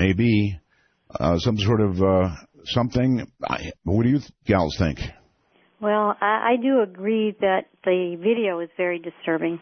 may be some sort of something. What do you gals think? Well, I do agree that the video is very disturbing.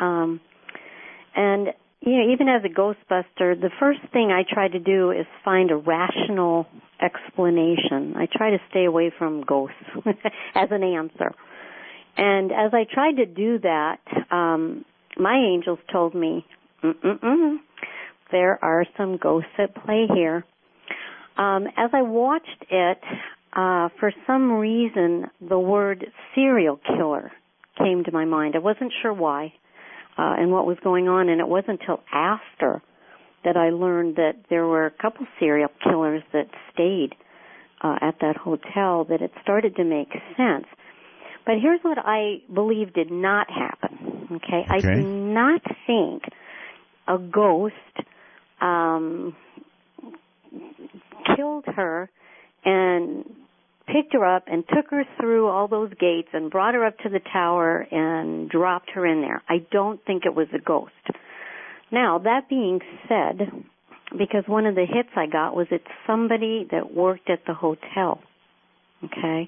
And, even as a Ghostbuster, the first thing I try to do is find a rational explanation. I try to stay away from ghosts as an answer. And as I tried to do that, my angels told me, there are some ghosts at play here. As I watched it, for some reason, the word serial killer came to my mind. I wasn't sure why and what was going on, and it wasn't until after that I learned that there were a couple serial killers that stayed at that hotel that it started to make sense. But here's what I believe did not happen, okay? I do not think a ghost killed her and picked her up and took her through all those gates and brought her up to the tower and dropped her in there. I don't think it was a ghost. Now, that being said, because one of the hits I got was it's somebody that worked at the hotel, okay?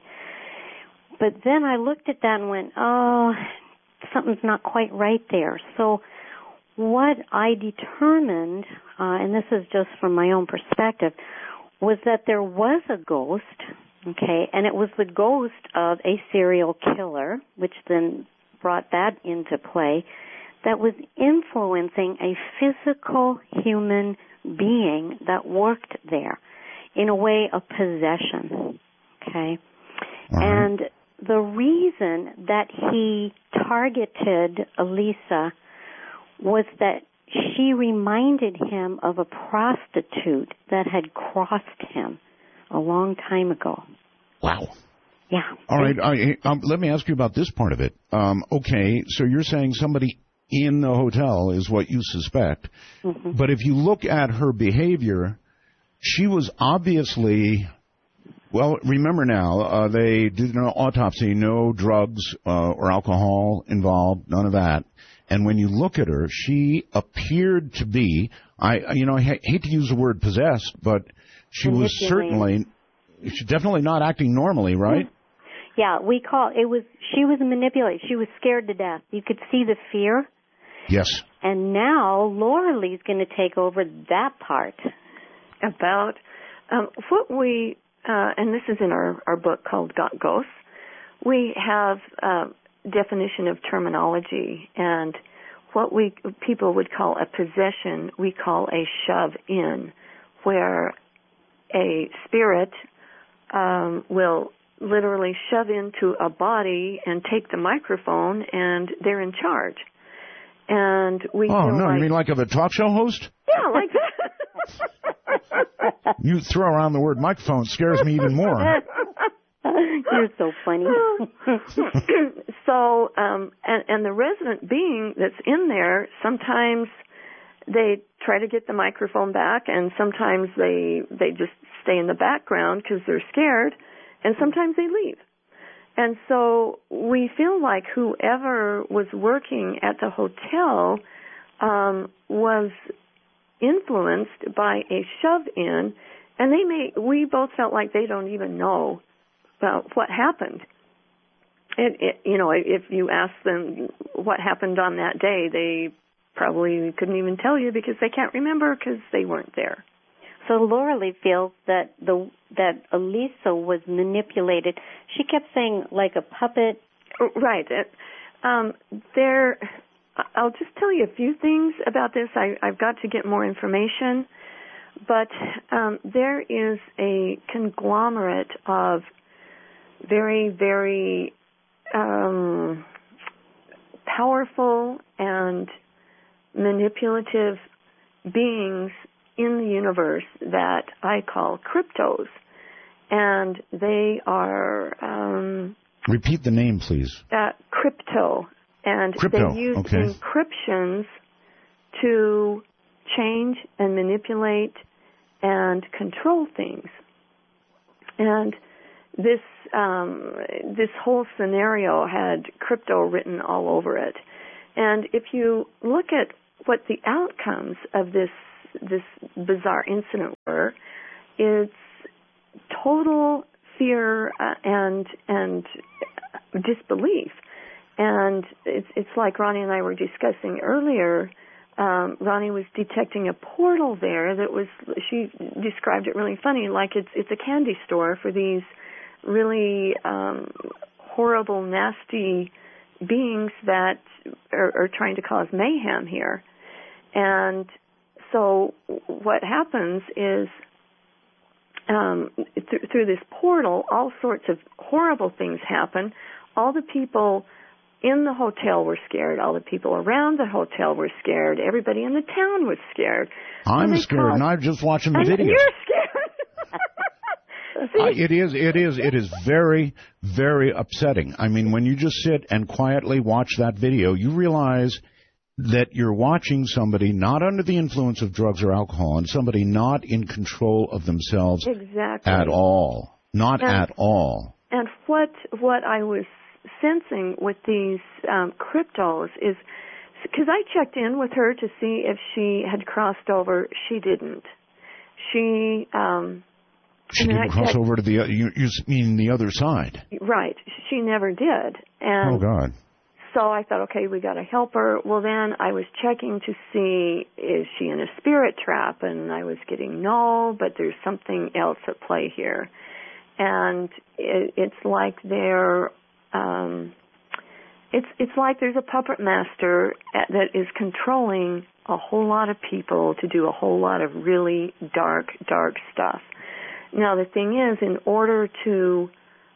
But then I looked at that and went, oh, something's not quite right there. So what I determined, and this is just from my own perspective, was that there was a ghost, okay, and it was the ghost of a serial killer, which then brought that into play, that was influencing a physical human being that worked there in a way of possession, okay? And the reason that he targeted Elisa was that she reminded him of a prostitute that had crossed him a long time ago. Wow. Yeah. All right. Let me ask you about this part of it. Okay, so you're saying somebody in the hotel is what you suspect. Mm-hmm. But if you look at her behavior, she was obviously... Well, remember now, they did an autopsy, no drugs or alcohol involved, none of that. And when you look at her, she appeared to be, I hate to use the word possessed, but she was definitely not acting normally, right? Yeah, she was manipulated. She was scared to death. You could see the fear. Yes. And now Laura Lee's going to take over that part. About what we... and this is in our book called Got Ghosts, we have definition of terminology, and what people would call a possession, we call a shove-in, where a spirit will literally shove into a body and take the microphone, and they're in charge. And we you mean like of a talk show host? Yeah, like that. You throw around the word microphone, scares me even more. You're so funny. So, and the resident being that's in there, sometimes they try to get the microphone back, and sometimes they just stay in the background because they're scared, and sometimes they leave. And so we feel like whoever was working at the hotel was influenced by a shove-in, and we both felt like they don't even know what happened. If you ask them what happened on that day, they probably couldn't even tell you because they can't remember because they weren't there. So Laura Lee feels that Elisa was manipulated. She kept saying like a puppet. Right. I'll just tell you a few things about this. I've got to get more information. But there is a conglomerate of very, very powerful and manipulative beings in the universe that I call cryptos. And they are... Repeat the name, please. Crypto. And crypto. They use okay. encryptions to change and manipulate and control things. And this whole scenario had crypto written all over it. And if you look at what the outcomes of this this bizarre incident were. It's total fear and disbelief. And it's like Ronnie and I were discussing earlier. Ronnie was detecting a portal there that was, she described it really funny, like it's a candy store for these really horrible, nasty beings that are trying to cause mayhem here. And so what happens is through this portal, all sorts of horrible things happen. All the people in the hotel were scared. All the people around the hotel were scared. Everybody in the town was scared. I'm scared, and I'm just watching the video. You're scared. It is very, very upsetting. I mean, when you just sit and quietly watch that video, you realize that you're watching somebody not under the influence of drugs or alcohol, and somebody not in control of themselves at all. Not at all. And what I was sensing with these cryptos is, because I checked in with her to see if she had crossed over. She didn't. She didn't cross over to the, you mean the other side? Right. She never did. And oh, God. So I thought, okay, we got to help her. Well, then I was checking to see, is she in a spirit trap? And I was getting no, but there's something else at play here. And it's like they're, it's like there's a puppet master that is controlling a whole lot of people to do a whole lot of really dark stuff. Now, the thing is, in order to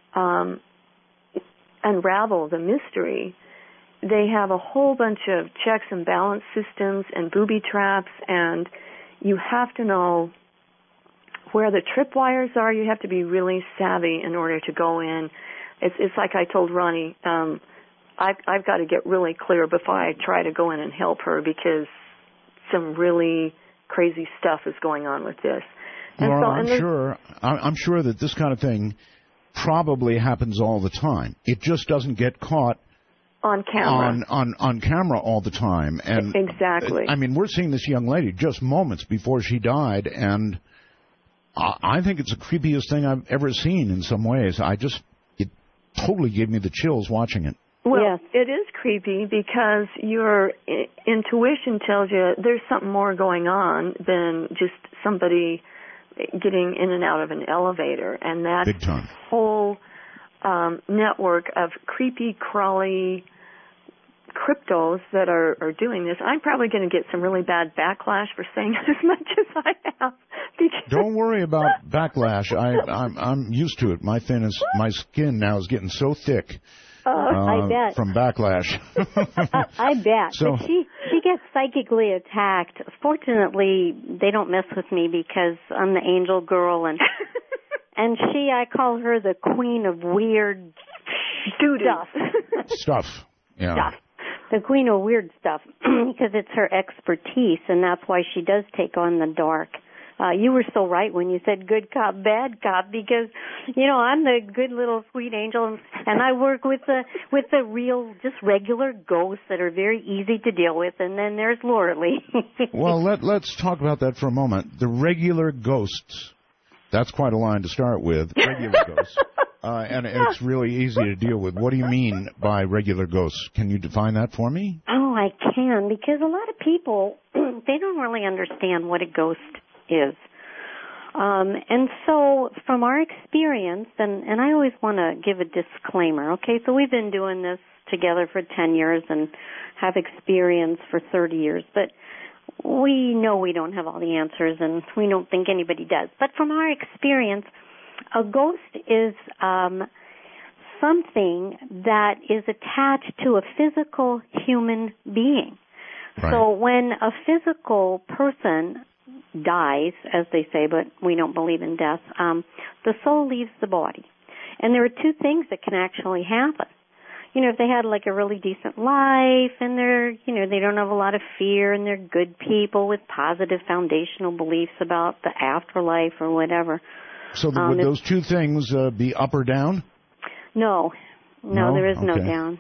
unravel the mystery, they have a whole bunch of checks and balance systems and booby traps, and you have to know where the tripwires are. You have to be really savvy in order to go in. It's like I told Ronnie, I've got to get really clear before I try to go in and help her, because some really crazy stuff is going on with this. And well, I'm sure that this kind of thing probably happens all the time. It just doesn't get caught on camera. On camera all the time. And exactly. I mean, we're seeing this young lady just moments before she died, and I think it's the creepiest thing I've ever seen in some ways. It totally gave me the chills watching it. Well, yes. It is creepy because your intuition tells you there's something more going on than just somebody getting in and out of an elevator. And that big time. Whole network of creepy, crawly cryptos that are doing this. I'm probably going to get some really bad backlash for saying as much as I have. Don't worry about backlash. I'm used to it. My skin now is getting so thick. I bet. From backlash. I bet. So, but she gets psychically attacked. Fortunately, they don't mess with me because I'm the angel girl, and I call her the queen of weird stuff. Yeah. Stuff. The queen of weird stuff, because it's her expertise, and that's why she does take on the dark. You were so right when you said good cop, bad cop, because, I'm the good little sweet angel, and I work with the real, just regular ghosts that are very easy to deal with, and then there's Laura Lee. Well, let's talk about that for a moment. The regular ghosts, that's quite a line to start with, regular ghosts. And it's really easy to deal with. What do you mean by regular ghosts? Can you define that for me? Oh, I can, because a lot of people, they don't really understand what a ghost is. And so from our experience, and I always want to give a disclaimer, okay? So we've been doing this together for 10 years and have experience for 30 years, but we know we don't have all the answers, and we don't think anybody does. But from our experience, a ghost is something that is attached to a physical human being. Right. So when a physical person dies, as they say, but we don't believe in death, the soul leaves the body. And there are two things that can actually happen. If they had like a really decent life and they don't have a lot of fear and they're good people with positive foundational beliefs about the afterlife or whatever. So would those two things be up or down? No, there is no down.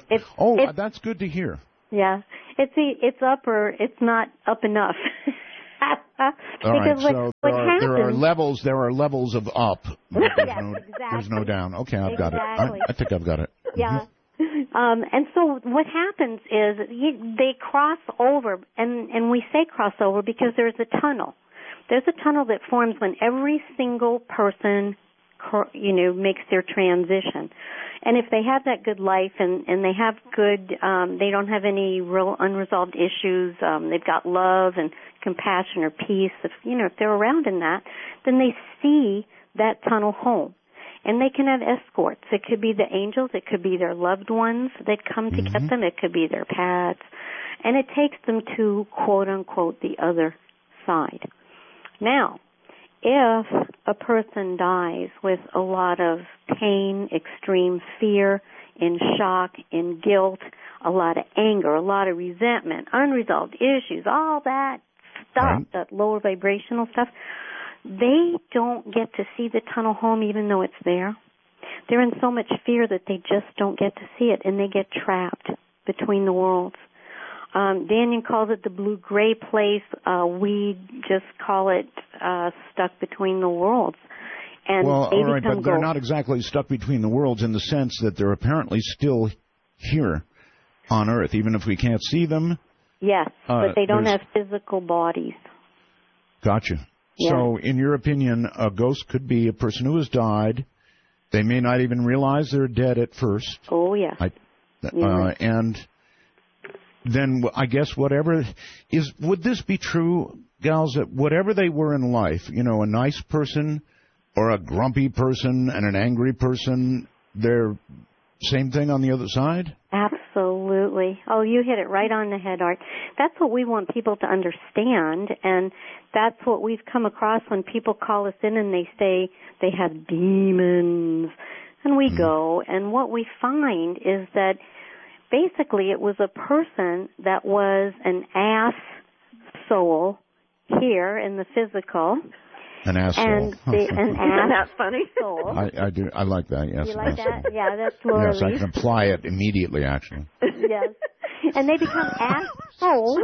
That's good to hear. Yeah, it's up or it's not up enough. All right, Because so there are levels of up. There's no down. Okay, I've got it. I think I've got it. Yeah. And so what happens is they cross over, and we say cross over because there's a tunnel. There's a tunnel that forms when every single person, makes their transition. And if they have that good life and they have good, they don't have any real unresolved issues, they've got love and compassion or peace, if they're around in that, then they see that tunnel home. And they can have escorts. It could be the angels. It could be their loved ones that come to get them. It could be their pets. And it takes them to, quote, unquote, the other side. Now, if a person dies with a lot of pain, extreme fear, in shock, in guilt, a lot of anger, a lot of resentment, unresolved issues, all that stuff, that lower vibrational stuff, they don't get to see the tunnel home even though it's there. They're in so much fear that they just don't get to see it, and they get trapped between the worlds. Daniel calls it the blue-gray place. We just call it stuck between the worlds. And well, all right, but they're not exactly stuck between the worlds in the sense that they're apparently still here on Earth, even if we can't see them. Yes, but they don't have physical bodies. Gotcha. Yeah. So, in your opinion, a ghost could be a person who has died. They may not even realize they're dead at first. Oh, yeah. And then I guess would this be true, gals, that whatever they were in life, a nice person or a grumpy person and an angry person, they're same thing on the other side? Absolutely. Oh, you hit it right on the head, Art. That's what we want people to understand, and that's what we've come across when people call us in and they say they have demons, and we go, and what we find is that basically it was a person that was an ass soul here in the physical. An asshole. And an ass. That's funny. Soul. I do. I like that. Yes. You like that? Yeah, that's Laura. Yes, I can apply it immediately. Actually. Yes, and they become assholes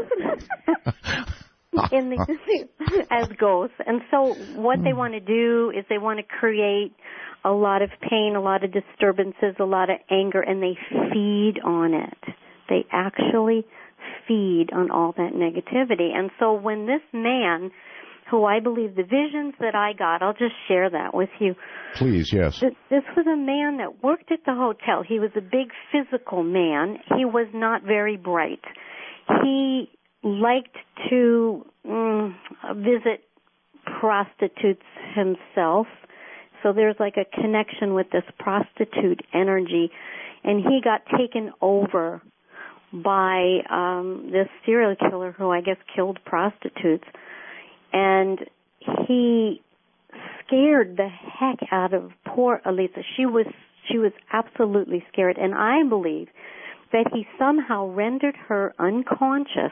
as ghosts. And so, what they want to do is they want to create a lot of pain, a lot of disturbances, a lot of anger, and they feed on it. They actually feed on all that negativity. And so, when this man, who I believe the visions that I got, I'll just share that with you. Please, yes. This was a man that worked at the hotel. He was a big physical man. He was not very bright. He liked to visit prostitutes himself. So there's like a connection with this prostitute energy. And he got taken over by this serial killer who I guess killed prostitutes. And he scared the heck out of poor Elisa. She was absolutely scared. And I believe that he somehow rendered her unconscious.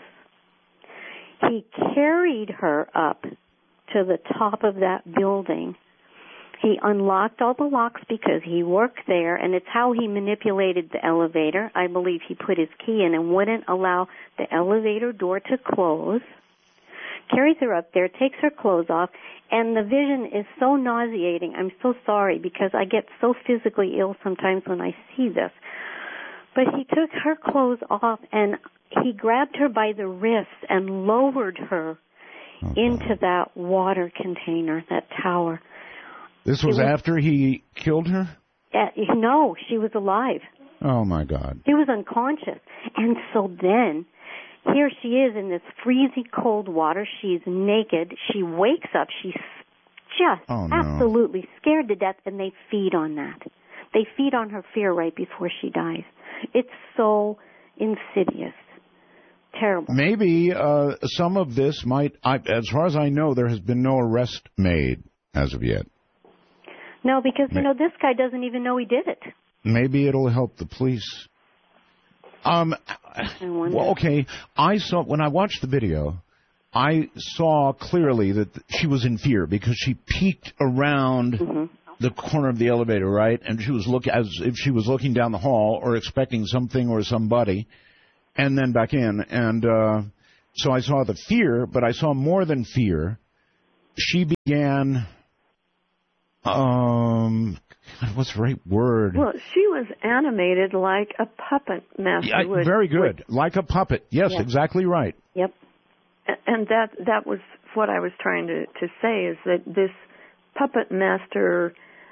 He carried her up to the top of that building. He unlocked all the locks because he worked there, and it's how he manipulated the elevator. I believe he put his key in and wouldn't allow the elevator door to close. Carries her up there, takes her clothes off, and the vision is so nauseating. I'm so sorry because I get so physically ill sometimes when I see this. But he took her clothes off and he grabbed her by the wrists and lowered her into that water container, that tower. This was after he killed her? No, she was alive. Oh, my God. She was unconscious. And so then, here she is in this freezing cold water. She's naked. She wakes up. She's just absolutely scared to death, and they feed on that. They feed on her fear right before she dies. It's so insidious. Terrible. Maybe some of this might, as far as I know, there has been no arrest made as of yet. No, because, this guy doesn't even know he did it. Maybe it'll help the police. Well, okay, when I watched the video, I saw clearly that she was in fear because she peeked around the corner of the elevator, right? And she was as if she was looking down the hall or expecting something or somebody, and then back in. And So I saw the fear, but I saw more than fear. She began, what's the right word? Well, she was animated like a puppet master would. Very good. Like a puppet. Yes, exactly right. Yep. And that was what I was trying to say, is that this puppet master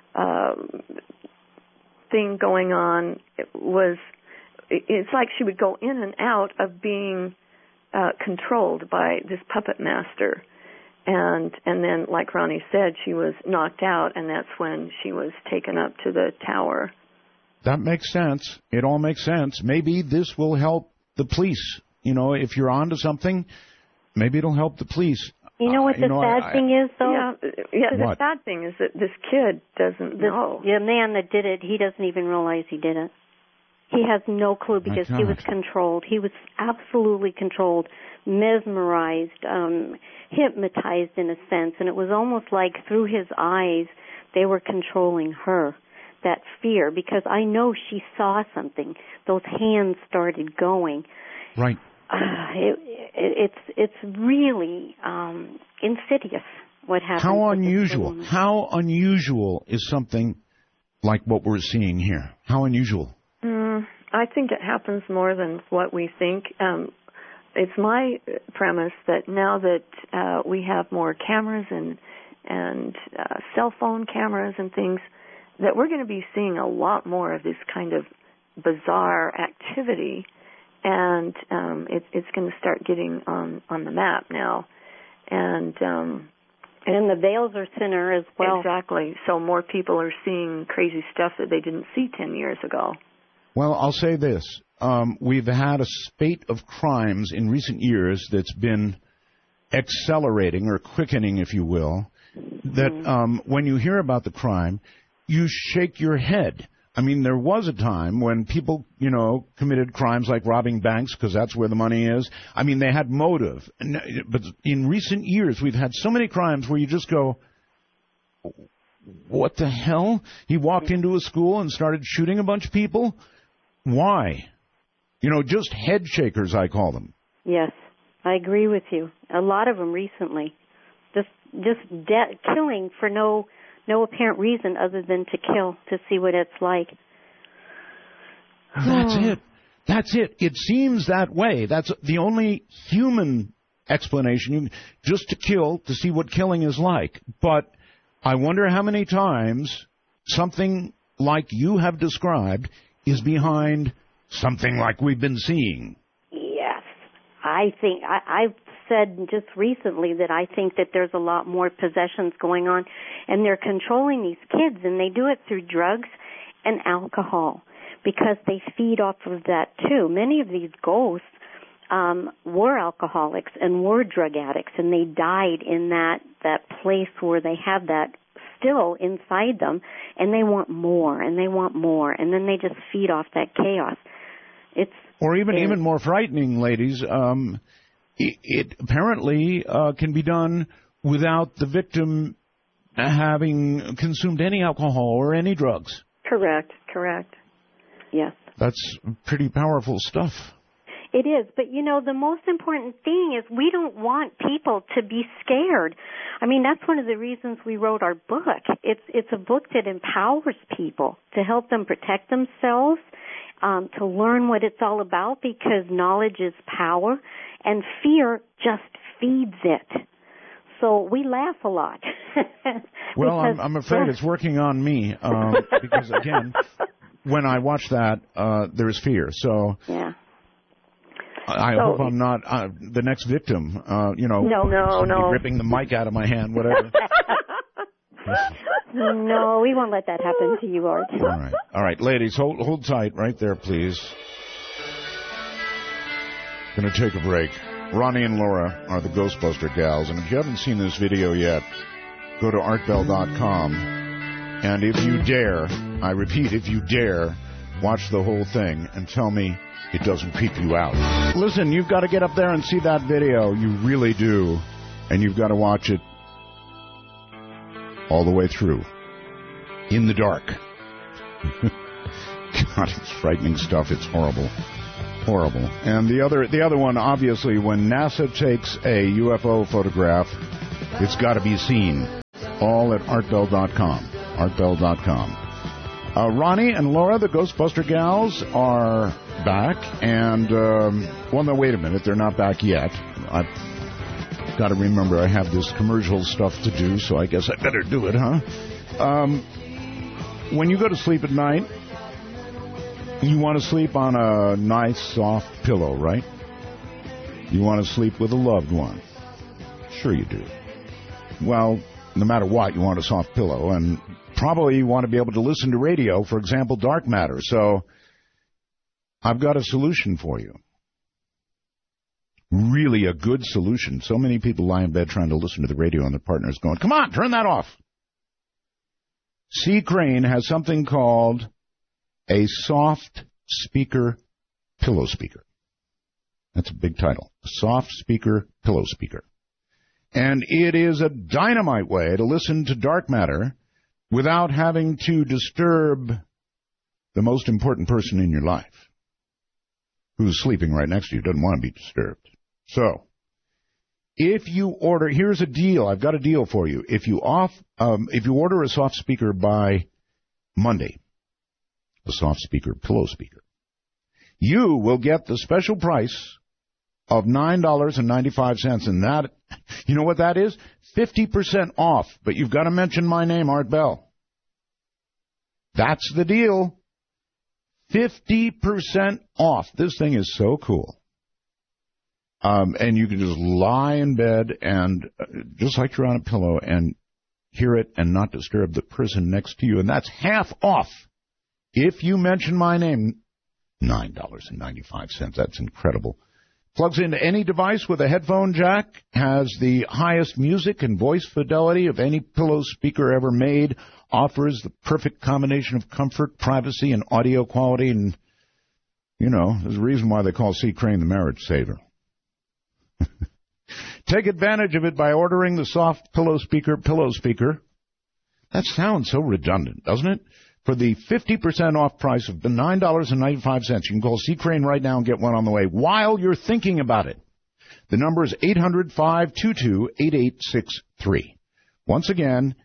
thing going on it's like she would go in and out of being controlled by this puppet master. And then, like Ronnie said, she was knocked out, and that's when she was taken up to the tower. That makes sense. It all makes sense. Maybe this will help the police. You know, if you're onto something, maybe it'll help the police. You know what the sad thing is, though? Yeah, the sad thing is that this kid doesn't know. The man that did it, he doesn't even realize he did it. He has no clue because he was controlled. He was absolutely controlled, mesmerized, hypnotized in a sense. And it was almost like through his eyes they were controlling her, that fear, because I know she saw something. Those hands started going. Right. It's really insidious what happened. How unusual is something like what we're seeing here? How unusual? I think it happens more than what we think. It's my premise that now that we have more cameras and cell phone cameras and things, that we're going to be seeing a lot more of this kind of bizarre activity, and it's going to start getting on the map now. And the veils are thinner as well. Exactly. So more people are seeing crazy stuff that they didn't see 10 years ago. Well, I'll say this. We've had a spate of crimes in recent years that's been accelerating or quickening, if you will, that when you hear about the crime, you shake your head. I mean, there was a time when people, committed crimes like robbing banks because that's where the money is. I mean, they had motive. But in recent years, we've had so many crimes where you just go, what the hell? He walked into a school and started shooting a bunch of people? Why? Just head shakers, I call them. Yes, I agree with you. A lot of them recently. Just killing for no apparent reason other than to kill, to see what it's like. That's it. It seems that way. That's the only human explanation, just to kill, to see what killing is like. But I wonder how many times something like you have described is behind something like we've been seeing. Yes. I think I've said just recently that I think that there's a lot more possessions going on, and they're controlling these kids, and they do it through drugs and alcohol because they feed off of that too. Many of these ghosts were alcoholics and were drug addicts, and they died in that place where they have that still inside them, and they want more, and they want more, and then they just feed off that chaos. Or even more frightening, ladies, it apparently can be done without the victim having consumed any alcohol or any drugs. Correct. Yes. That's pretty powerful stuff. It is, but the most important thing is we don't want people to be scared. I mean, that's one of the reasons we wrote our book. It's a book that empowers people to help them protect themselves, to learn what it's all about, because knowledge is power, and fear just feeds it. So we laugh a lot. Well, I'm afraid it's working on me, because, again, when I watch that, there's fear. So yeah. I hope I'm not the next victim, No. ripping the mic out of my hand, whatever. No, we won't let that happen to you, Art. All right, ladies, hold tight right there, please. Going to take a break. Ronnie and Laura are the Ghostbuster gals, and if you haven't seen this video yet, go to artbell.com, and if you dare, I repeat, if you dare, watch the whole thing and tell me it doesn't creep you out. Listen, you've got to get up there and see that video. You really do. And you've got to watch it all the way through. In the dark. God, it's frightening stuff. It's horrible. Horrible. And the other one, obviously, when NASA takes a UFO photograph, it's got to be seen. All at artbell.com. Artbell.com. Ronnie and Laura, the Ghostbuster Gals, are back. And, well, no, wait a minute. They're not back yet. I've got to remember I have this commercial stuff to do, so I guess I better do it, huh? When you go to sleep at night, you want to sleep on a nice, soft pillow, right? You want to sleep with a loved one. Sure you do. Well, no matter what, you want a soft pillow, and probably you want to be able to listen to radio, for example, dark matter. So I've got a solution for you. Really a good solution. So many people lie in bed trying to listen to the radio, and their partner's going, come on, turn that off. C. Crane has something called a soft speaker pillow speaker. That's a big title. A soft speaker pillow speaker. And it is a dynamite way to listen to dark matter without having to disturb the most important person in your life who's sleeping right next to you, doesn't want to be disturbed. So, if you order, here's a deal. I've got a deal for you. If you order a soft speaker by Monday, a soft speaker pillow speaker, you will get the special price of $9.95, and that, you know what that is? 50% off, but you've got to mention my name, Art Bell. That's the deal. 50% off. This thing is so cool. And you can just lie in bed and just like you're on a pillow and hear it and not disturb the person next to you, and that's half off. If you mention my name, $9.95. That's incredible. Plugs into any device with a headphone jack, has the highest music and voice fidelity of any pillow speaker ever made, offers the perfect combination of comfort, privacy, and audio quality, and, you know, there's a reason why they call C. Crane the marriage saver. Take advantage of it by ordering the soft pillow speaker. That sounds so redundant, doesn't it? For the 50% off price of the $9.95, you can call C. Crane right now and get one on the way while you're thinking about it. The number is 800-522-8863. Once again,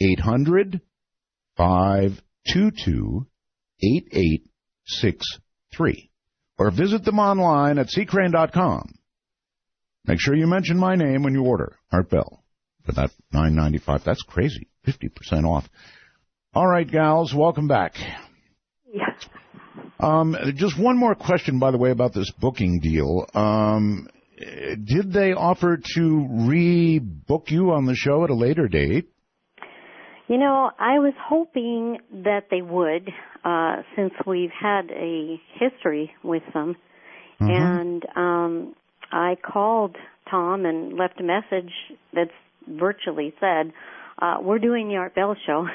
800-522-8863. Or visit them online at ccrane.com. Make sure you mention my name when you order, Art Bell, for that $9.95. That's crazy, 50% off. All right, gals, welcome back. Yeah. Just one more question, by the way, about this booking deal. Did they offer to rebook you on the show at a later date? You know, I was hoping that they would, since we've had a history with them. Mm-hmm. And I called Tom and left a message that's virtually said, we're doing the Art Bell show,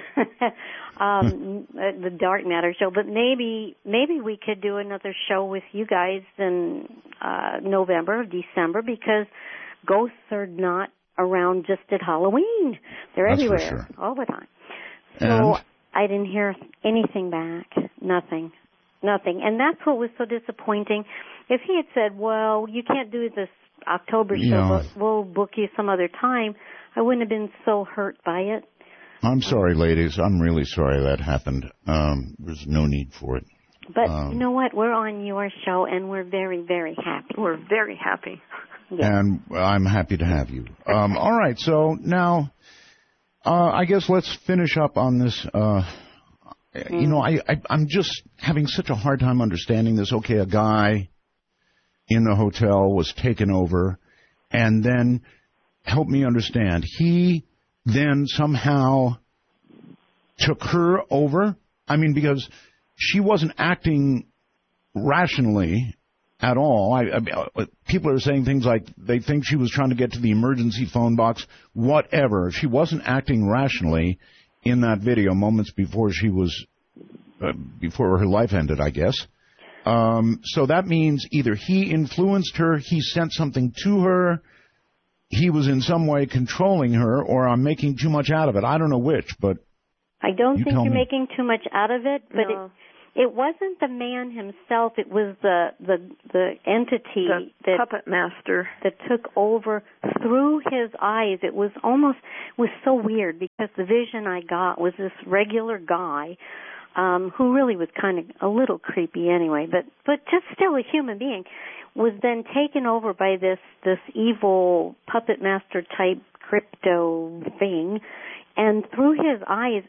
the Dark Matter show, but maybe we could do another show with you guys in November or December, because ghosts are not around just at Halloween. They're That's everywhere, for sure. all the time. So and? I didn't hear anything back. Nothing. And that's what was so disappointing. If he had said, well, you can't do this October show, but we'll book you some other time, I wouldn't have been so hurt by it. I'm sorry, ladies. I'm really sorry that happened. There's no need for it. But you know what? We're on your show, and we're very, very happy. We're very happy. Yes. And I'm happy to have you. All right, so now I guess let's finish up on this. You know, I'm just having such a hard time understanding this. Okay, a guy in the hotel was taken over, and then, help me understand, he then somehow took her over? I mean, because she wasn't acting rationally at all. People are saying things like they think she was trying to get to the emergency phone box, whatever. She wasn't acting rationally in that video moments before she was, before her life ended, I guess. So that means either he influenced her, he sent something to her, he was in some way controlling her, or I'm making too much out of it. I don't know which, but I don't think you're making too much out of it, but It wasn't the man himself. It was the entity, the puppet master that took over through his eyes. It was so weird because the vision I got was this regular guy who really was kind of a little creepy anyway, but just still a human being, was then taken over by this evil puppet master type crypto thing, and through his eyes,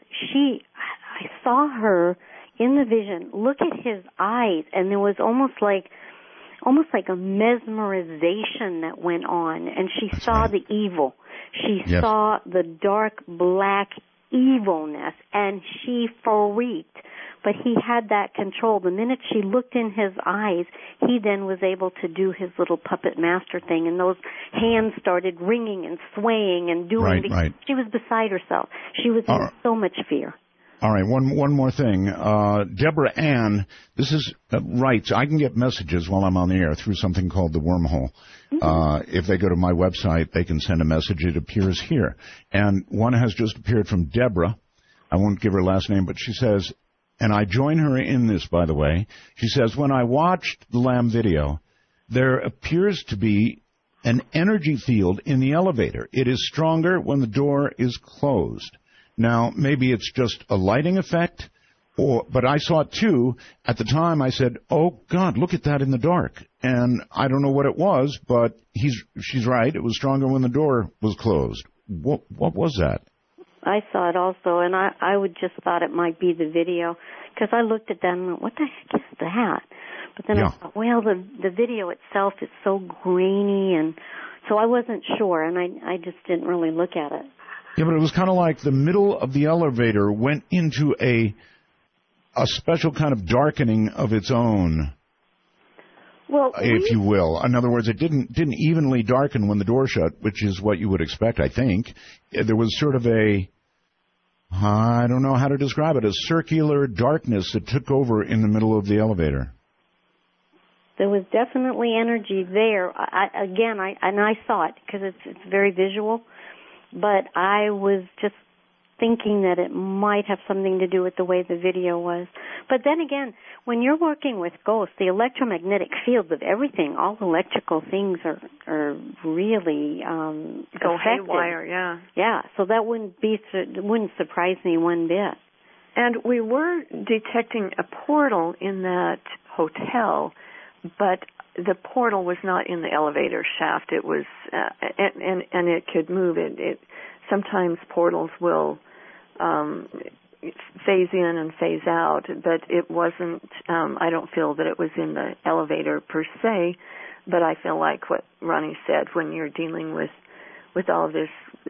I saw her in the vision look at his eyes, and there was almost like a mesmerization that went on, and she saw the evil. She saw the dark black evilness, and she freaked. But he had that control. The minute she looked in his eyes, he then was able to do his little puppet master thing, and those hands started ringing and swaying and doing. Right. She was beside herself. She was in so much fear. All right, one more thing. Deborah Ann, this is right. I can get messages while I'm on the air through something called the wormhole. If they go to my website, they can send a message. It appears here. And one has just appeared from Deborah. I won't give her last name, but she says, and I join her in this, by the way. She says, when I watched the Lamb video, there appears to be an energy field in the elevator. It is stronger when the door is closed. Now, maybe it's just a lighting effect, but I saw it too. At the time, I said, oh, God, look at that in the dark. And I don't know what it was, but she's right. It was stronger when the door was closed. What was that? I saw it also, and I would just thought it might be the video, because I looked at that and went, what the heck is that? But then I thought, well, the video itself is so grainy, and so I wasn't sure, and I just didn't really look at it. Yeah, but it was kind of like the middle of the elevator went into a special kind of darkening of its own, if you will. In other words, it didn't evenly darken when the door shut, which is what you would expect, I think. There was sort of I don't know how to describe it, a circular darkness that took over in the middle of the elevator. There was definitely energy there. I saw it because it's very visual. But I was just thinking that it might have something to do with the way the video was. But then again, when you're working with ghosts, the electromagnetic fields of everything, all electrical things are really go haywire. Yeah. So that wouldn't surprise me one bit. And we were detecting a portal in that hotel, but the portal was not in the elevator shaft. It was, and it could move. It sometimes portals will phase in and phase out, but it wasn't. I don't feel that it was in the elevator per se, but I feel like what Ronnie said, when you're dealing with all of this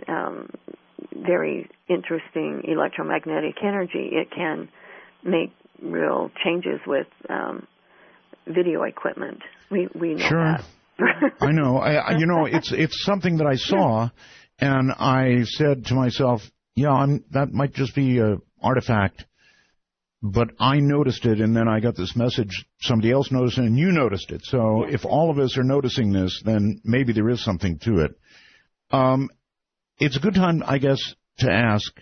very interesting electromagnetic energy, it can make real changes with video equipment. We know that. I know. It's something that I saw, and I said to myself, that might just be an artifact. But I noticed it, and then I got this message. Somebody else noticed it, and you noticed it. So if all of us are noticing this, then maybe there is something to it. It's a good time, I guess, to ask,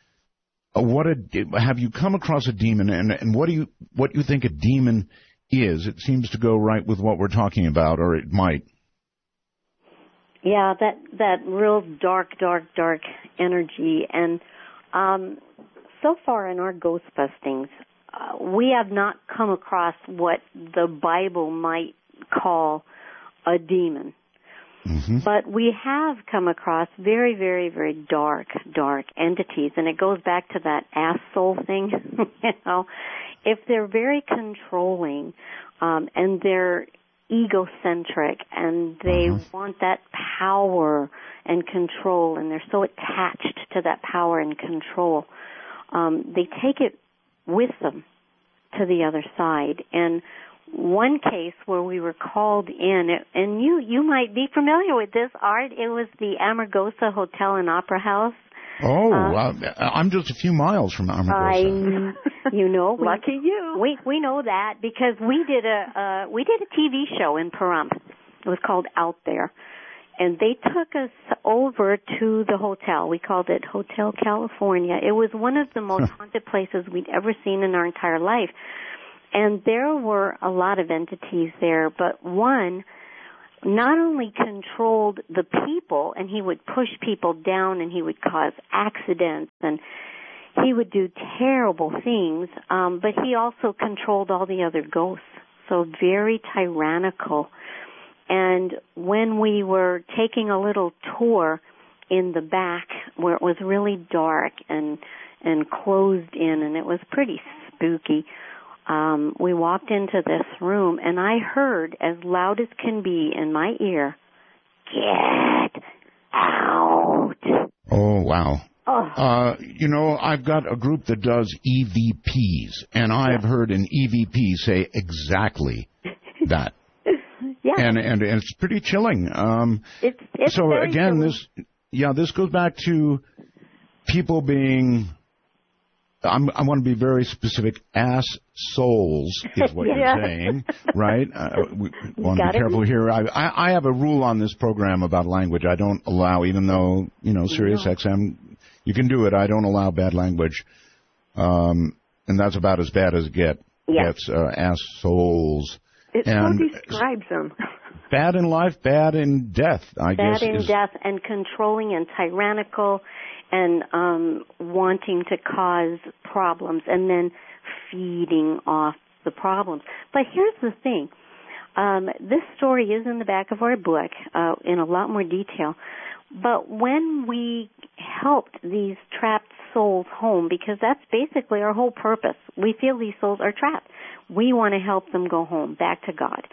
have you come across a demon, and what you think a demon is? It seems to go right with what we're talking about, or it might. Yeah, that real dark energy. And so far in our ghost bustings, we have not come across what the Bible might call a demon. Mm-hmm. But we have come across very, very, very dark entities, and it goes back to that ass soul thing. If they're very controlling, and they're egocentric, and they want that power and control, and they're so attached to that power and control, they take it with them to the other side. And one case where we were called in, and you might be familiar with this, Art. It was the Amargosa Hotel and Opera House. Oh, I'm just a few miles from Amargosa. Lucky you. We know that because we did a TV show in Pahrump. It was called Out There, and they took us over to the hotel. We called it Hotel California. It was one of the most haunted places we'd ever seen in our entire life. And there were a lot of entities there, but one not only controlled the people, and he would push people down, and he would cause accidents, and he would do terrible things, but he also controlled all the other ghosts. So very tyrannical. And when we were taking a little tour in the back where it was really dark and closed in, and it was pretty spooky, we walked into this room, and I heard as loud as can be in my ear, "Get out." Oh, wow. Oh. I've got a group that does EVPs, and I've heard an EVP say exactly that. Yeah. And it's pretty chilling. It's so very again, chilling. this goes back to people being, I want to be very specific, ass souls is what you're saying, right? We want to be careful here. I have a rule on this program about language. I don't allow, even though, Sirius XM, you can do it, I don't allow bad language. And that's about as bad as it gets, ass souls. It so describes them. Bad in life, bad in death, I guess. Bad in death, and controlling and tyrannical, and wanting to cause problems, and then feeding off the problems. But here's the thing. This story is in the back of our book in a lot more detail. But when we helped these trapped souls home, because that's basically our whole purpose, we feel these souls are trapped. We want to help them go home, back to God.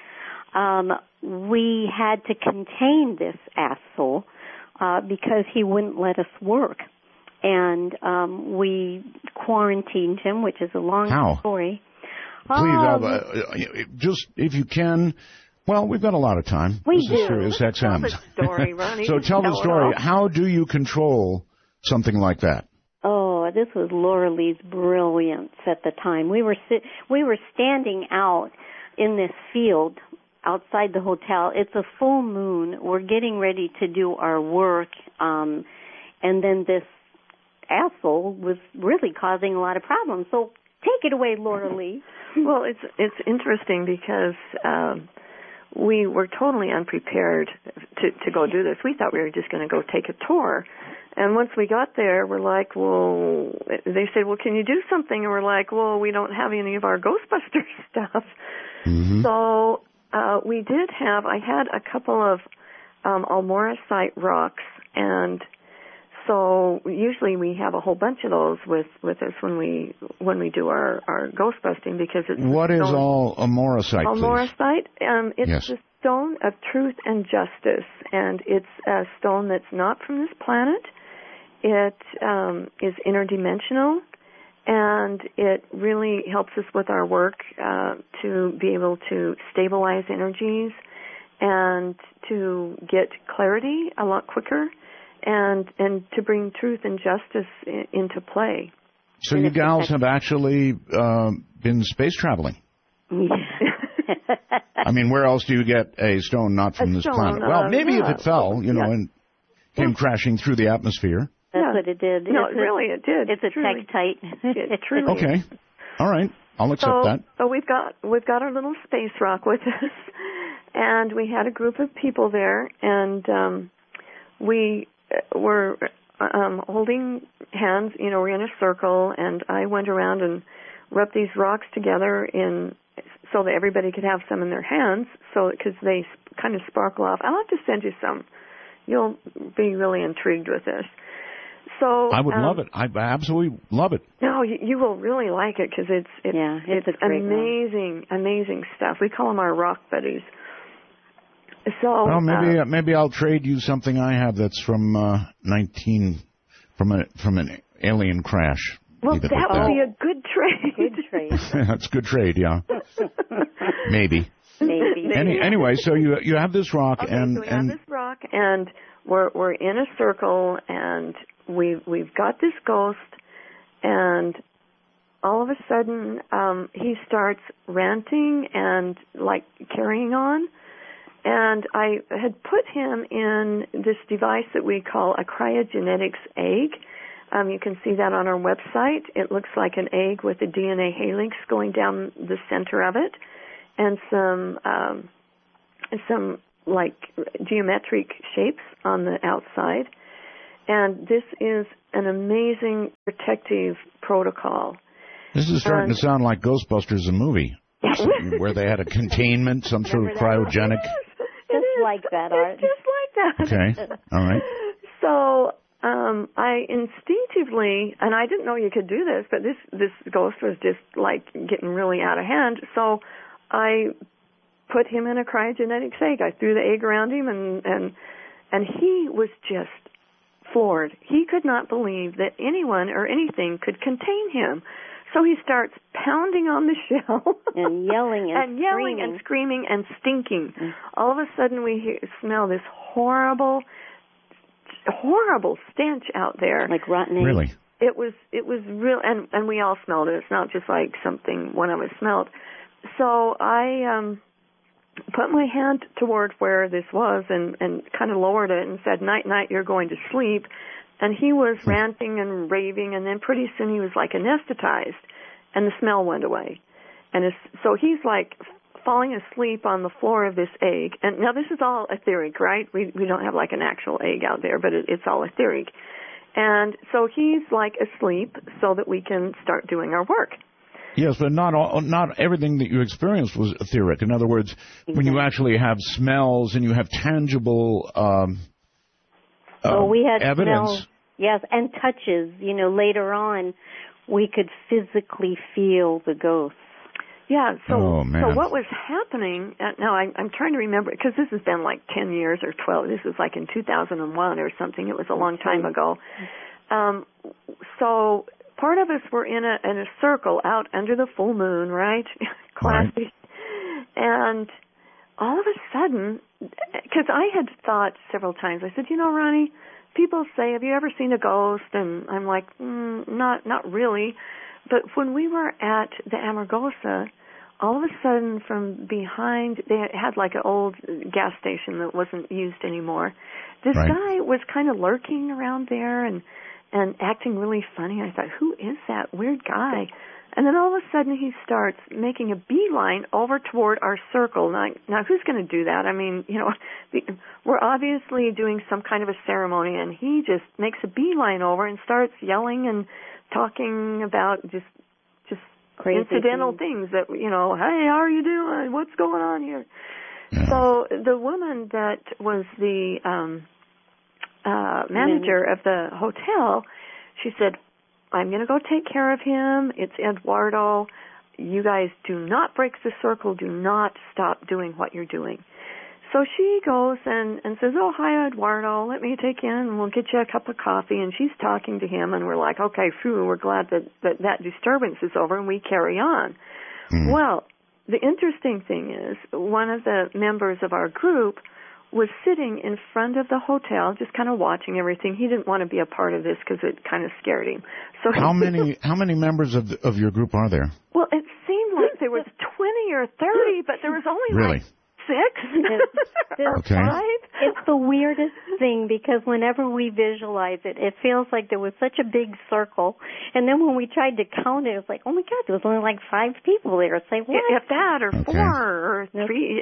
We had to contain this ass soul because he wouldn't let us work. And we quarantined him, which is a long story. Please, just if you can. Well, we've got a lot of time. We do. Is Sirius XM. Tell the story, Ronnie. So tell the story. How do you control something like that? Oh, this was Laura Lee's brilliance at the time. We were standing out in this field outside the hotel. It's a full moon. We're getting ready to do our work, and then this asshole was really causing a lot of problems. So take it away, Laura Lee. Well, it's interesting because we were totally unprepared to go do this. We thought we were just going to go take a tour. And once we got there, we're like, well, they said, well, can you do something? And we're like, well, we don't have any of our Ghostbusters stuff. Mm-hmm. So I had a couple of Almorasite rocks, and so usually we have a whole bunch of those with us when we do our ghostbusting, because it's what is all Almorasite? Almorasite, it's yes. the stone of truth and justice, and it's a stone that's not from this planet. It is interdimensional, and it really helps us with our work to be able to stabilize energies and to get clarity a lot quicker, and to bring truth and justice into play. So you gals have actually been space traveling. I mean, where else do you get a stone not from this planet? Well, maybe if it fell, and came crashing through the atmosphere. That's what it did. No, it did. It's a tektite. It truly. Okay. All right. I'll accept that. So we've got our little space rock with us, and we had a group of people there, and we were holding hands. We're in a circle, and I went around and rubbed these rocks together so that everybody could have some in their hands, because they kind of sparkle off. I'll have to send you some. You'll be really intrigued with this. So I would love it. I absolutely love it. No, you will really like it, because it's amazing stuff. We call them our rock buddies. So well, maybe I'll trade you something I have that's from from an alien crash. Well, that would be a good trade. Good trade. That's a good trade, yeah. Maybe. Anyway, so you have this rock, okay, so we have this rock, and we're in a circle, and we've got this ghost, and all of a sudden he starts ranting and like carrying on. And I had put him in this device that we call a cryogenetics egg. You can see that on our website. It looks like an egg with a DNA helix going down the center of it, and some like geometric shapes on the outside. And this is an amazing protective protocol. This is starting to sound like Ghostbusters, a movie, where they had a containment, some sort of cryogenic. Just like that, Art. Just like that. Okay, all right. So I instinctively, and I didn't know you could do this, but this ghost was just like getting really out of hand. So I put him in a cryogenics egg. I threw the egg around him, and he was just floored. He could not believe that anyone or anything could contain him. So he starts pounding on the shell and yelling and screaming and stinking. All of a sudden, we smell this horrible stench out there, like rotten eggs. Really? It was real, and we all smelled it. It's not just like something one of us smelled. So I put my hand toward where this was and kind of lowered it and said, "Night, night, you're going to sleep." And he was ranting and raving, and then pretty soon he was like anesthetized, and the smell went away. And so he's like falling asleep on the floor of this egg. And now this is all etheric, right? We don't have like an actual egg out there, but it's all etheric. And so he's like asleep so that we can start doing our work. Yes, but not everything that you experienced was etheric. In other words, when you actually have smells and you have tangible we had evidence. Smells, yes, and touches. Later on, we could physically feel the ghosts. Yeah, so man. So what was happening, now I'm trying to remember, because this has been like 10 years or 12, this was like in 2001 or something, it was a long time ago. So part of us were in a circle out under the full moon, right? Classic. Right. And all of a sudden, because I had thought several times, I said, Ronnie, people say, have you ever seen a ghost? And I'm like, not really. But when we were at the Amargosa, all of a sudden from behind, they had like an old gas station that wasn't used anymore. This guy was kind of lurking around there and acting really funny. I thought, who is that weird guy? And then all of a sudden he starts making a beeline over toward our circle. Now who's going to do that? I mean, we're obviously doing some kind of a ceremony, and he just makes a beeline over and starts yelling and talking about just crazy incidental things that, hey, how are you doing? What's going on here? Yeah. So the woman that was the manager of the hotel, she said, I'm going to go take care of him. It's Eduardo. You guys do not break the circle. Do not stop doing what you're doing. So she goes and says, oh, hi, Eduardo. Let me take you in, and we'll get you a cup of coffee. And she's talking to him, and we're like, okay, phew, we're glad that disturbance is over, and we carry on. Mm. Well, the interesting thing is one of the members of our group was sitting in front of the hotel, just kind of watching everything. He didn't want to be a part of this because it kind of scared him. So how many members of your group are there? Well, it seemed like there was 20 or 30, but there was only like 6 or 5. It's the weirdest thing because whenever we visualize it, it feels like there was such a big circle, and then when we tried to count it, it's like, oh my God, there was only like 5 people there. It's like, what? If that, or 4 or 3.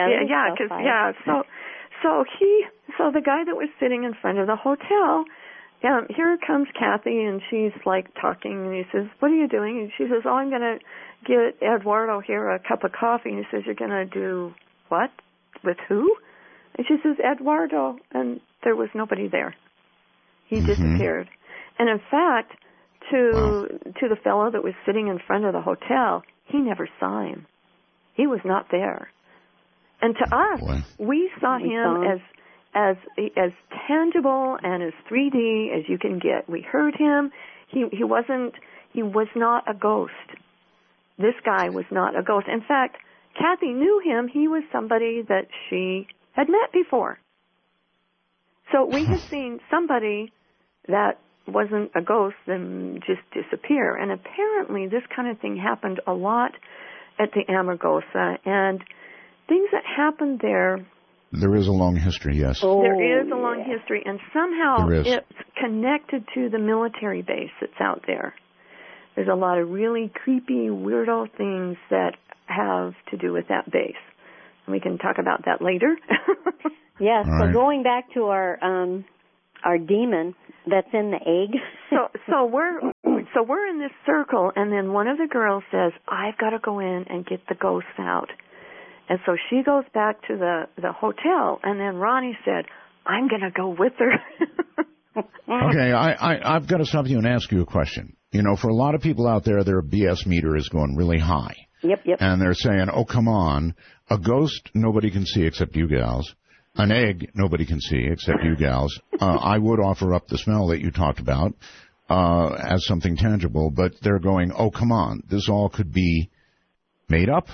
So the guy that was sitting in front of the hotel, here comes Kathy, and she's like talking, and he says, what are you doing? And she says, oh, I'm going to get Eduardo here a cup of coffee. And he says, you're going to do what? With who? And she says, Eduardo. And there was nobody there. He disappeared. And in fact, to the fellow that was sitting in front of the hotel, he never saw him. He was not there. And to us, we saw him as tangible and as 3D as you can get. We heard him. He was not a ghost. This guy was not a ghost. In fact, Kathy knew him. He was somebody that she had met before. So we had seen somebody that wasn't a ghost and just disappear. And apparently this kind of thing happened a lot at the Amargosa. And things that happened there There is a long history, yes. Oh, there is a long history, and somehow There is. it's connected to the military base that's out there. There's a lot of really creepy, weirdo things that have to do with that base. We can talk about that later. Yes. All So right. going back to our demon that's in the egg. So we're in this circle, and then one of the girls says, "I've got to go in and get the ghosts out." And so she goes back to the hotel, and then Ronnie said, "I'm going to go with her." Okay, I've got to stop you and ask you a question. You know, for a lot of people out there, their BS meter is going really high. Yep. And they're saying, oh, come on, a ghost nobody can see except you gals. An egg nobody can see except you gals. I would offer up the smell that you talked about as something tangible, but they're going, oh, come on, this all could be made up?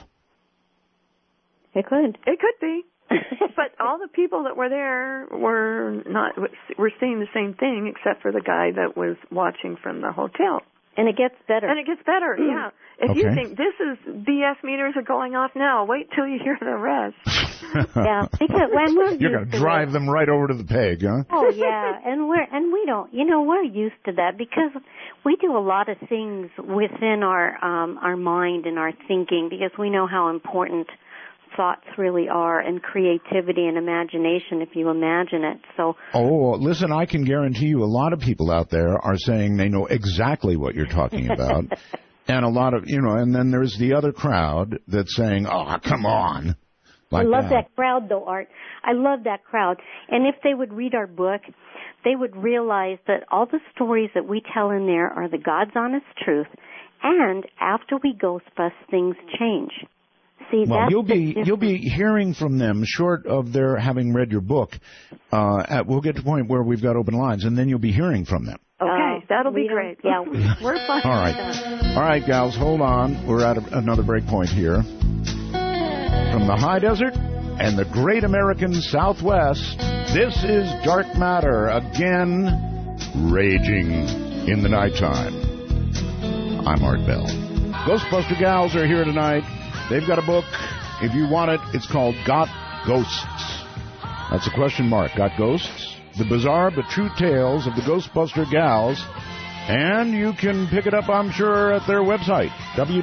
It could. It could be. But all the people that were there were seeing the same thing, except for the guy that was watching from the hotel. And it gets better. And it gets better, yeah. If you think this is BS meters are going off now, wait till you hear the rest. Yeah, because when we're you're going to drive them right over to the peg, huh? Oh yeah, and we don't, we're used to that because we do a lot of things within our mind and our thinking because we know how important thoughts really are, and creativity and imagination if you imagine it. So listen, I can guarantee you a lot of people out there are saying they know exactly what you're talking about. And a lot of, and then there's the other crowd that's saying, oh, come on. Like I love that crowd, though, Art. I love that crowd. And if they would read our book, they would realize that all the stories that we tell in there are the God's honest truth. And after we ghost bust, things change. See, well, that's you'll be hearing from them short of their having read your book. We'll get to the point where we've got open lines, and then you'll be hearing from them. Okay, that'll be great. Yeah, we're fine. All right, gals, hold on. We're at another break point here. From the high desert and the great American Southwest, this is Dark Matter, again raging in the nighttime. I'm Art Bell. Ghostbuster gals are here tonight. They've got a book. If you want it, it's called Got Ghosts. That's a question mark. Got Ghosts? The bizarre but true tales of the Ghostbuster gals. And you can pick it up, I'm sure, at their website,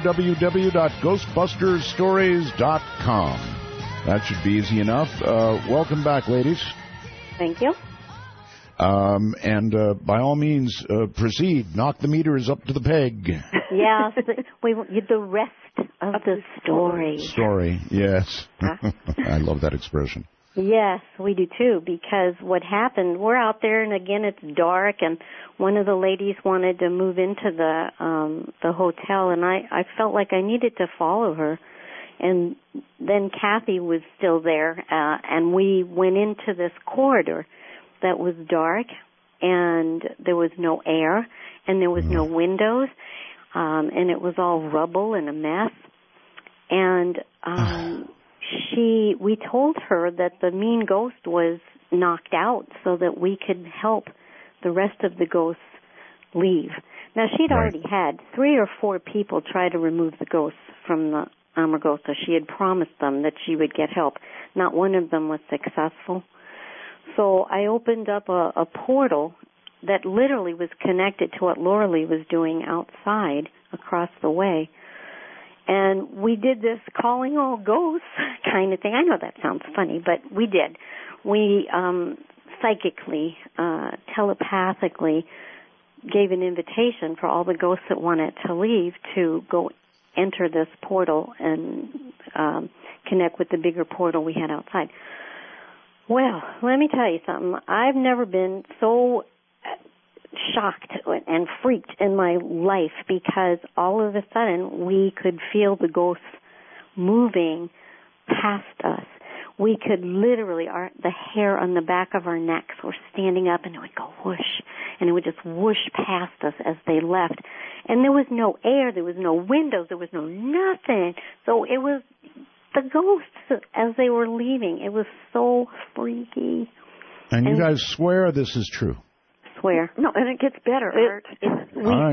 www.ghostbustersstories.com. That should be easy enough. Welcome back, ladies. Thank you. And by all means, proceed. Knock the meters up to the peg. Yes, the rest of the story. Story, yes. I love that expression. Yes, we do too, because what happened, we're out there, and again, it's dark, and one of the ladies wanted to move into the hotel, and I felt like I needed to follow her. And then Kathy was still there, and we went into this corridor that was dark, and there was no air, and there was no windows, and it was all rubble and a mess. And we told her that the mean ghost was knocked out so that we could help the rest of the ghosts leave. Now, she'd already had 3 or 4 people try to remove the ghosts from the Amargosa. She had promised them that she would get help. Not one of them was successful. So I opened up a portal that literally was connected to what Laura Lee was doing outside across the way. And we did this calling all ghosts kind of thing. I know that sounds funny, but we did. We psychically, telepathically gave an invitation for all the ghosts that wanted to leave to go enter this portal and connect with the bigger portal we had outside. Well, let me tell you something. I've never been so shocked and freaked in my life because all of a sudden we could feel the ghosts moving past us. We could literally, the hair on the back of our necks were standing up, and it would go whoosh, and it would just whoosh past us as they left. And there was no air, there was no windows, there was no nothing. So it was the ghosts as they were leaving. It was so freaky. And you guys swear this is true? Swear. No, and it gets better, Art. All right.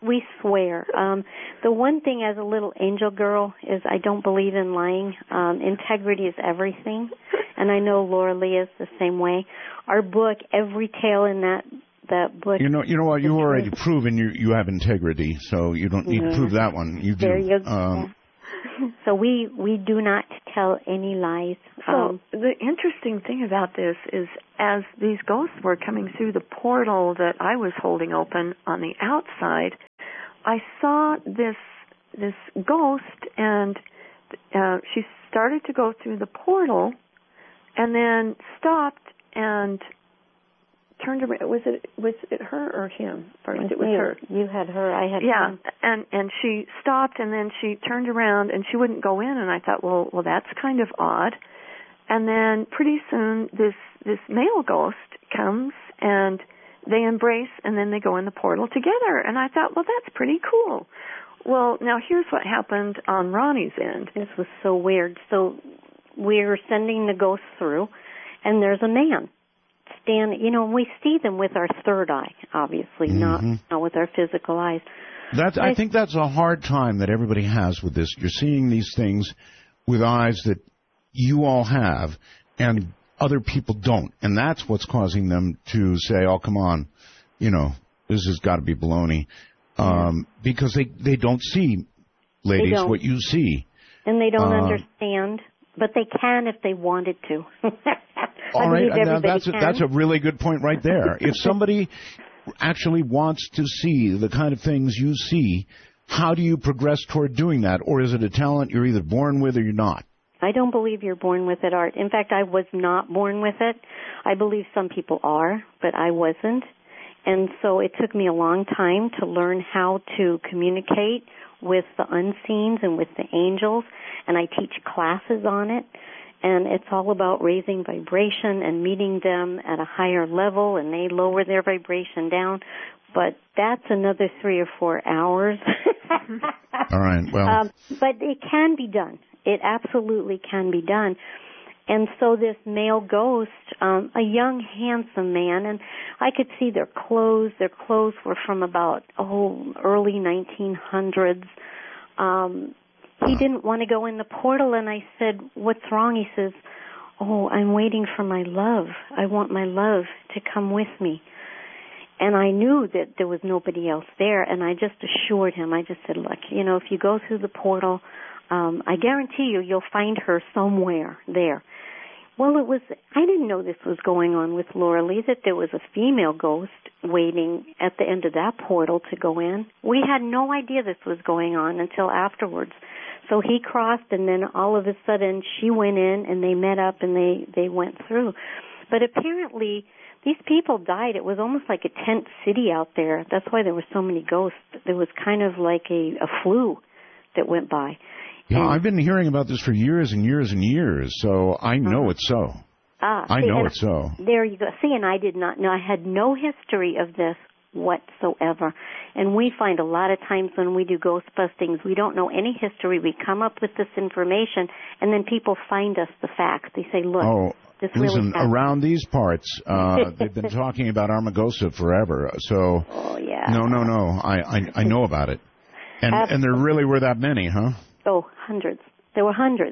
we swear. The one thing as a little angel girl is I don't believe in lying. Integrity is everything, and I know Laura Lee is the same way. Our book, every tale in that book. You know what? You already proven you have integrity, so you don't need to prove that one. You do. There you go. So we do not tell any lies. So the interesting thing about this is, as these ghosts were coming through the portal that I was holding open on the outside, I saw this ghost, and she started to go through the portal, and then stopped and turned around. Was it her or him? First, it was her. You had her. I had him. and she stopped, and then she turned around, and she wouldn't go in. And I thought, well, that's kind of odd. And then pretty soon, this male ghost comes, and they embrace, and then they go in the portal together. And I thought, well, that's pretty cool. Well, now here's what happened on Ronnie's end. This was so weird. So we're sending the ghost through, and there's a man. We see them with our third eye, obviously, not with our physical eyes. I think that's a hard time that everybody has with this. You're seeing these things with eyes that you all have and other people don't. And that's what's causing them to say, oh, come on, this has got to be baloney. Because they don't see, ladies, what you see. And they don't understand. But they can if they wanted to. All right, now that's a really good point right there. If somebody actually wants to see the kind of things you see, how do you progress toward doing that? Or is it a talent you're either born with or you're not? I don't believe you're born with it, Art. In fact, I was not born with it. I believe some people are, but I wasn't. And so it took me a long time to learn how to communicate with the unseens and with the angels, and I teach classes on it, and it's all about raising vibration and meeting them at a higher level, and they lower their vibration down, but that's another 3 or 4 hours. All right, well. But it can be done. It absolutely can be done. And so this male ghost, a young, handsome man, and I could see their clothes. Their clothes were from about, early 1900s. He didn't want to go in the portal, and I said, what's wrong? He says, I'm waiting for my love. I want my love to come with me. And I knew that there was nobody else there, and I just assured him. I just said, look, if you go through the portal, I guarantee you'll find her somewhere there. Well, I didn't know this was going on with Laura Lee, that there was a female ghost waiting at the end of that portal to go in. We had no idea this was going on until afterwards. So he crossed, and then all of a sudden she went in, and they met up, and they went through. But apparently these people died. It was almost like a tent city out there. That's why there were so many ghosts. There was kind of like a flu that went by. Yeah, I've been hearing about this for years and years and years, so I know it's so. I know it's so. There you go. See, and I did not know. I had no history of this whatsoever. And we find a lot of times when we do ghost bustings, we don't know any history. We come up with this information, and then people find us the facts. They say, look, this really happened. Around these parts, they've been talking about Armagosa forever. So, no. I know about it. And there really were that many, huh? Oh, hundreds. There were hundreds.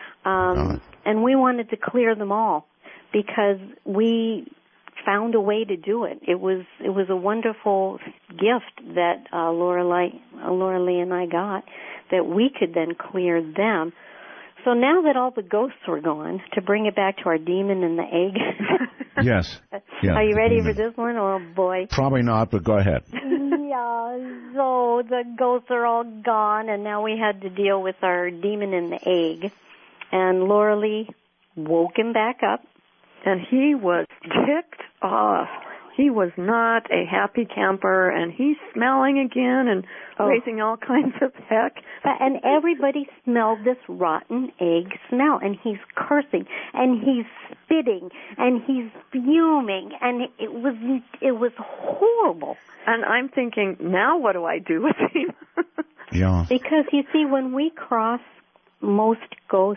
And we wanted to clear them all because we found a way to do it. It was a wonderful gift that Laura Lee and I got, that we could then clear them. So now that all the ghosts were gone, to bring it back to our demon and the egg. Yes. Yeah, are you ready for this one? Oh, boy. Probably not, but go ahead. Yeah, so the ghosts are all gone, and now we had to deal with our demon and the egg. And Laura Lee woke him back up. And he was ticked off. He was not a happy camper, and he's smelling again and raising all kinds of heck. And everybody smelled this rotten egg smell, and he's cursing, and he's spitting, and he's fuming, and it was horrible. And I'm thinking, now what do I do with him? Yeah. Because, you see, when we cross most ghosts,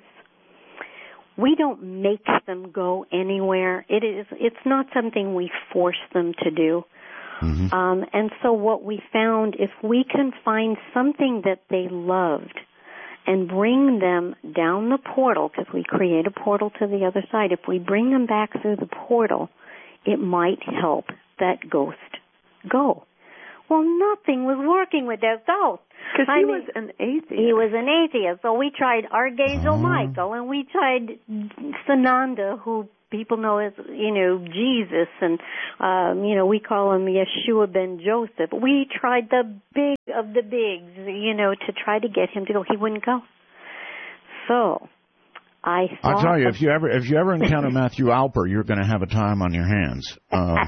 we don't make them go anywhere. It's not something we force them to do. And so what we found, if we can find something that they loved and bring them down the portal, because we create a portal to the other side, if we bring them back through the portal, it might help that ghost go. Well, nothing was working with that ghost. Because he was an atheist. He was an atheist. So we tried Archangel Michael, and we tried Sananda, who people know as, Jesus, and, we call him Yeshua ben Joseph. We tried the big of the bigs, to try to get him to go. He wouldn't go. So I thought... I'll tell you, if you ever encounter Matthew Alper, you're going to have a time on your hands.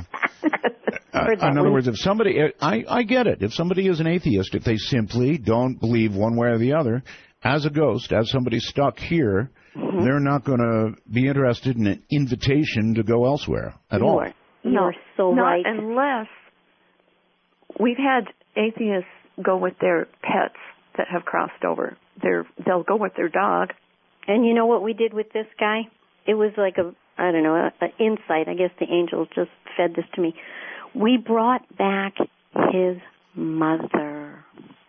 In other words, if somebody, I get it. If somebody is an atheist, if they simply don't believe one way or the other, as a ghost, as somebody stuck here, they're not going to be interested in an invitation to go elsewhere at all. You're so right. Not unless we've had atheists go with their pets that have crossed over. They'll go with their dog. And you know what we did with this guy? It was like an insight. I guess the angels just fed this to me. We brought back his mother.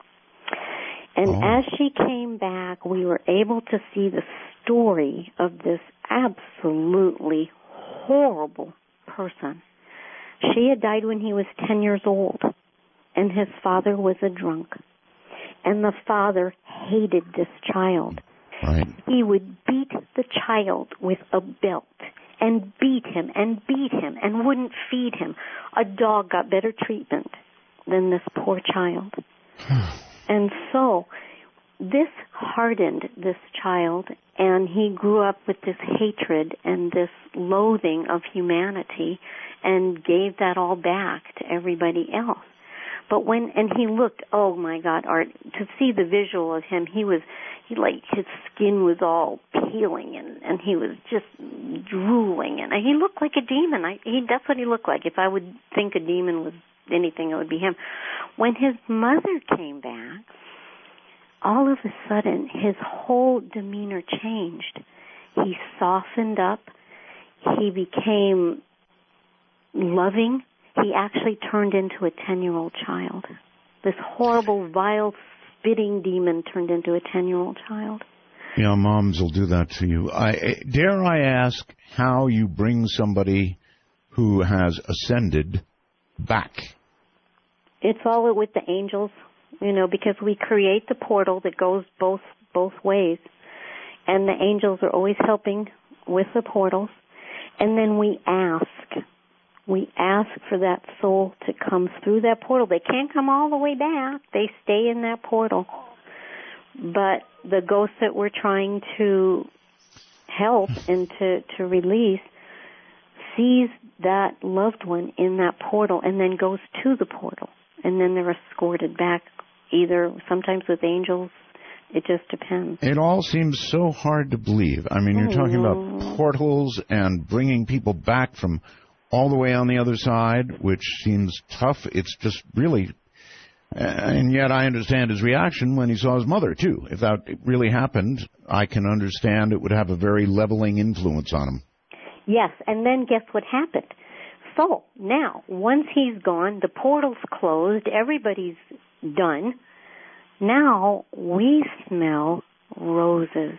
And as she came back, we were able to see the story of this absolutely horrible person. She had died when he was 10 years old, and his father was a drunk. And the father hated this child. Right. He would beat the child with a belt and beat him and wouldn't feed him. A dog got better treatment than this poor child. And so this hardened this child, and he grew up with this hatred and this loathing of humanity and gave that all back to everybody else. But and he looked, oh my God, Art, to see the visual of him, his skin was all peeling and he was just drooling, and he looked like a demon. That's what he looked like. If I would think a demon was anything, it would be him. When his mother came back, all of a sudden his whole demeanor changed. He softened up. He became loving. He actually turned into a 10-year-old child. This horrible, vile, spitting demon turned into a 10-year-old child. Yeah, moms will do that to you. Dare I ask how you bring somebody who has ascended back? It's all with the angels, because we create the portal that goes both ways. And the angels are always helping with the portals. And then we ask for that soul to come through that portal. They can't come all the way back. They stay in that portal. But the ghost that we're trying to help and to release sees that loved one in that portal and then goes to the portal. And then they're escorted back, either sometimes with angels. It just depends. It all seems so hard to believe. I mean, you're talking about portals and bringing people back from all the way on the other side, which seems tough. It's just really... and yet I understand his reaction when he saw his mother, too. If that really happened, I can understand it would have a very leveling influence on him. Yes, and then guess what happened? So, now, once he's gone, the portal's closed, everybody's done. Now we smell roses.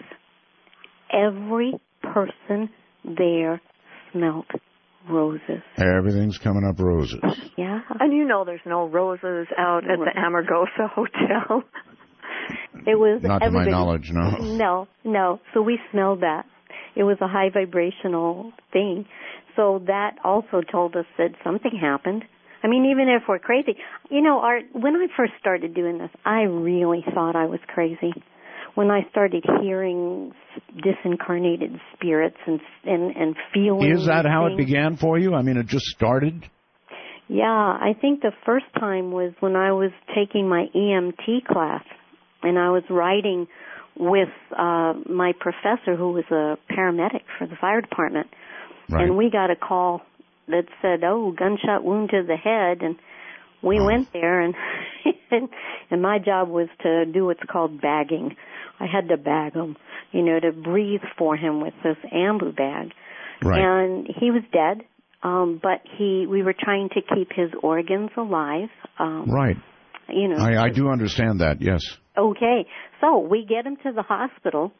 Every person there smelled roses. Everything's coming up roses. Yeah. And there's no roses out at the Amargosa Hotel. It was not to my knowledge, no. No. So we smelled that. It was a high vibrational thing. So that also told us that something happened. I mean, even if we're crazy. Art, when I first started doing this, I really thought I was crazy. When I started hearing disincarnated spirits and feeling... Is that how it began for you? I mean, it just started? Yeah, I think the first time was when I was taking my EMT class, and I was riding with my professor, who was a paramedic for the fire department. Right. And we got a call that said, gunshot wound to the head, and we went there, and and my job was to do what's called bagging. I had to bag him, to breathe for him with this ambu bag. Right. And he was dead. but we were trying to keep his organs alive. Right. You know. I do understand that, yes. Okay. So we get him to the hospital,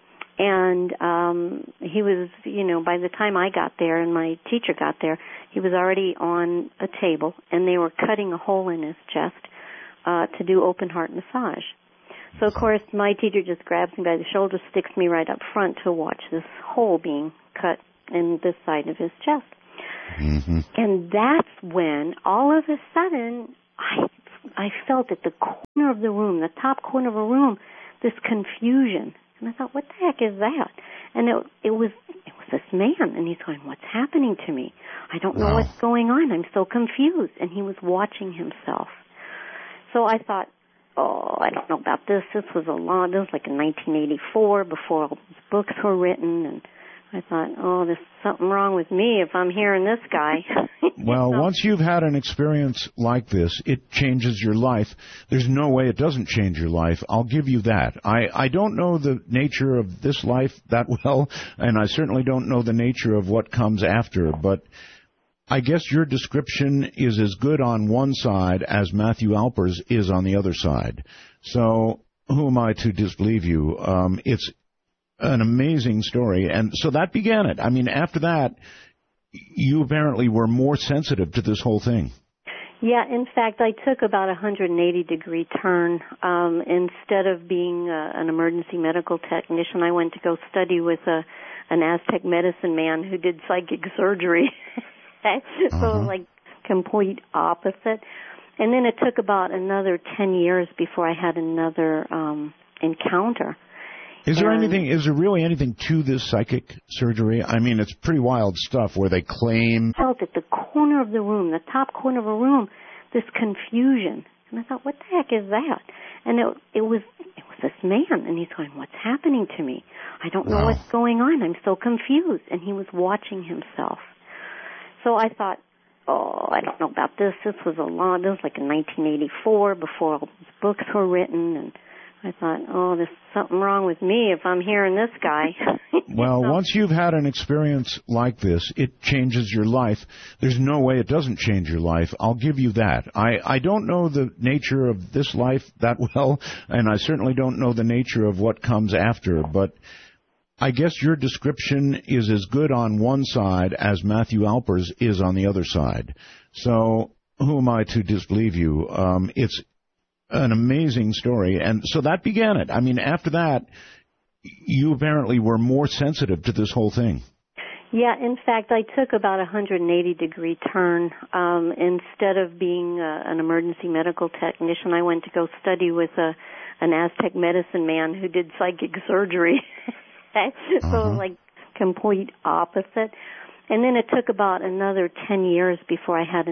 and he was, by the time I got there and my teacher got there, he was already on a table, and they were cutting a hole in his chest to do open heart massage. So, of course, my teacher just grabs me by the shoulder, sticks me right up front to watch this hole being cut in this side of his chest. Mm-hmm. And that's when, all of a sudden, I felt at the corner of the room, the top corner of the room, this confusion. And I thought, what the heck is that? And it was this man, and he's going, what's happening to me? I don't know what's going on. I'm so confused. And he was watching himself. So I thought, I don't know about this. This was like in 1984, before all these books were written, and I thought, there's something wrong with me if I'm hearing this guy. Well, once you've had an experience like this, it changes your life. There's no way it doesn't change your life. I'll give you that. I don't know the nature of this life that well, and I certainly don't know the nature of what comes after, but I guess your description is as good on one side as Matthew Alper's is on the other side. So who am I to disbelieve you? It's an amazing story. And so that began it. I mean, after that, you apparently were more sensitive to this whole thing. Yeah, in fact, I took about a 180-degree turn. Instead of being an emergency medical technician, I went to go study with an Aztec medicine man who did psychic surgery. So, like, complete opposite. And then it took about another 10 years before I had another encounter. Is there really anything to this psychic surgery? I mean, it's pretty wild stuff where they claim... I felt at the corner of the room, the top corner of the room, this confusion. And I thought, what the heck is that? And it was this man, and he's going, what's happening to me? I don't know what's going on. I'm so confused. And he was watching himself. So I thought, I don't know about this. This was like in 1984, before all these books were written, and I thought, there's something wrong with me if I'm hearing this guy. Well, once you've had an experience like this, it changes your life. There's no way it doesn't change your life. I'll give you that. I don't know the nature of this life that well, and I certainly don't know the nature of what comes after, but I guess your description is as good on one side as Matthew Alper's is on the other side. So who am I to disbelieve you? It's an amazing story. And so that began it. I mean, after that, you apparently were more sensitive to this whole thing. Yeah, in fact, I took about a 180-degree turn. Instead of being an emergency medical technician, I went to go study with an Aztec medicine man who did psychic surgery. So, like, complete opposite. And then it took about another 10 years before I had